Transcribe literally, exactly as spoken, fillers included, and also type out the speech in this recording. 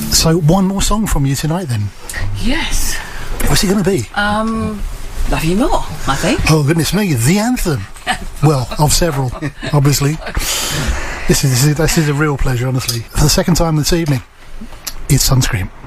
So one more song from you tonight then? Yes. What's it going to be? Um, Love You More, I think. Oh goodness me, the anthem. Well, of several, obviously. This is, this is this is a real pleasure, honestly. For the second time this evening, it's Sunscream.